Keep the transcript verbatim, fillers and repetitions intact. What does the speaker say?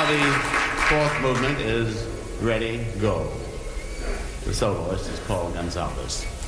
the fourth movement is Ready, Go. The soloist is Paul Gonzalez.